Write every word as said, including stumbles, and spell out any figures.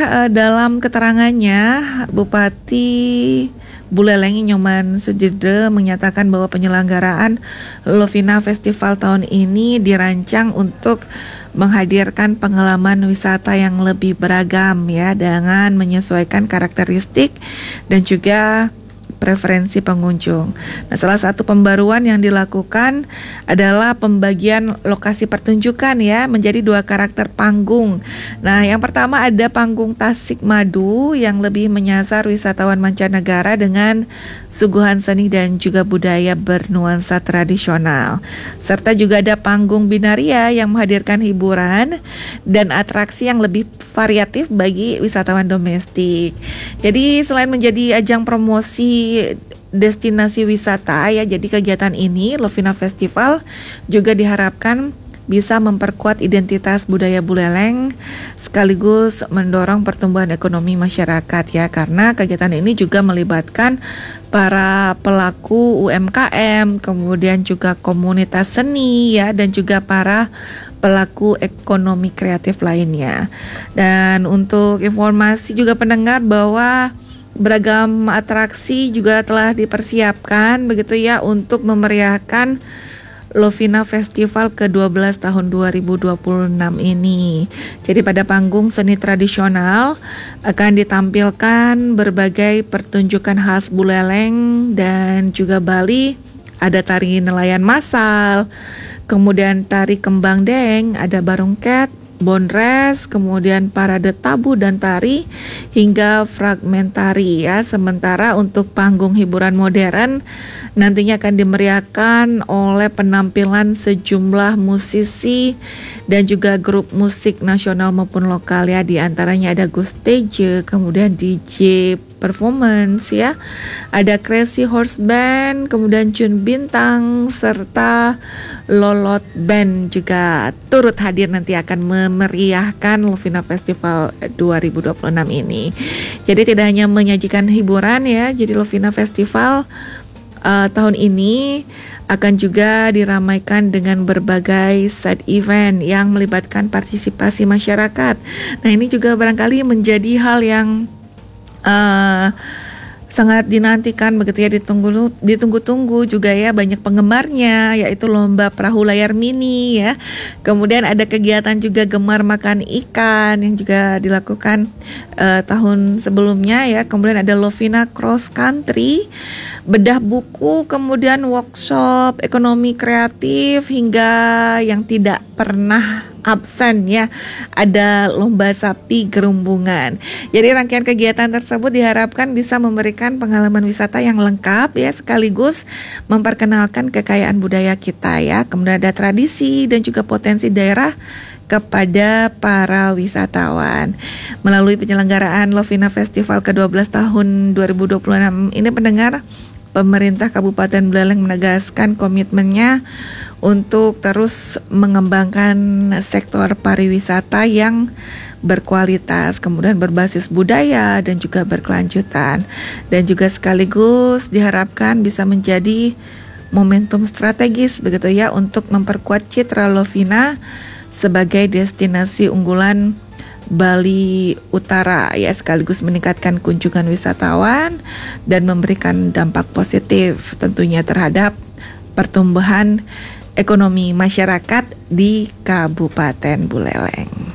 eh, dalam keterangannya Bupati Buleleng Nyoman Sudjidre menyatakan bahwa penyelenggaraan Lovina Festival tahun ini dirancang untuk menghadirkan pengalaman wisata yang lebih beragam ya, dengan menyesuaikan karakteristik dan juga preferensi pengunjung. Nah, salah satu pembaruan yang dilakukan adalah pembagian lokasi pertunjukan ya menjadi dua karakter panggung. Nah, yang pertama ada panggung Tasik Madu yang lebih menyasar wisatawan mancanegara dengan suguhan seni dan juga budaya bernuansa tradisional. Serta juga ada panggung Binaria yang menghadirkan hiburan dan atraksi yang lebih variatif bagi wisatawan domestik. Jadi selain menjadi ajang promosi destinasi wisata ya, jadi kegiatan ini Lovina Festival juga diharapkan bisa memperkuat identitas budaya Buleleng sekaligus mendorong pertumbuhan ekonomi masyarakat ya, karena kegiatan ini juga melibatkan para pelaku U M K M, kemudian juga komunitas seni ya, dan juga para pelaku ekonomi kreatif lainnya. Dan untuk informasi juga pendengar bahwa beragam atraksi juga telah dipersiapkan begitu ya untuk memeriahkan Lovina Festival ke dua belas tahun dua ribu dua puluh enam ini. Jadi pada panggung seni tradisional akan ditampilkan berbagai pertunjukan khas Buleleng dan juga Bali. Ada tari nelayan massal, kemudian tari kembang deng, ada barongket, bonres, kemudian parade tabu dan tari hingga fragmentari ya. Sementara untuk panggung hiburan modern nantinya akan dimeriahkan oleh penampilan sejumlah musisi dan juga grup musik nasional maupun lokal ya. Di antaranya ada Gustage, kemudian D J performance ya, ada Crazy Horse Band, kemudian Jun Bintang serta Lolot Band juga turut hadir nanti akan memeriahkan Lovina Festival dua ribu dua puluh enam ini. Jadi tidak hanya menyajikan hiburan ya, jadi Lovina Festival uh, tahun ini akan juga diramaikan dengan berbagai side event yang melibatkan partisipasi masyarakat. Nah, ini juga barangkali menjadi hal yang Uh, sangat dinantikan begitu ya, ditunggu ditunggu-tunggu juga ya, banyak penggemarnya, yaitu lomba perahu layar mini ya. Kemudian ada kegiatan juga gemar makan ikan yang juga dilakukan uh, tahun sebelumnya ya. Kemudian ada Lovina Cross Country, bedah buku, kemudian workshop ekonomi kreatif hingga yang tidak pernah absen ya, ada lomba sapi gerumbungan. Jadi rangkaian kegiatan tersebut diharapkan bisa memberikan pengalaman wisata yang lengkap ya, sekaligus memperkenalkan kekayaan budaya kita ya. Kemudian ada tradisi dan juga potensi daerah kepada para wisatawan. Melalui penyelenggaraan Lovina Festival ke dua belas tahun dua ribu dua puluh enam ini pendengar, pemerintah Kabupaten Buleleng menegaskan komitmennya untuk terus mengembangkan sektor pariwisata yang berkualitas, kemudian berbasis budaya dan juga berkelanjutan, dan juga sekaligus diharapkan bisa menjadi momentum strategis begitu ya untuk memperkuat citra Lovina sebagai destinasi unggulan Bali Utara ya, sekaligus meningkatkan kunjungan wisatawan dan memberikan dampak positif tentunya terhadap pertumbuhan ekonomi masyarakat di Kabupaten Buleleng.